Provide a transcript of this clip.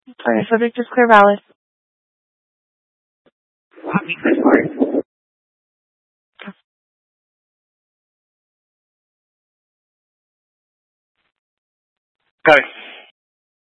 Okay, subject is clear valid. Walk me through part. Got it.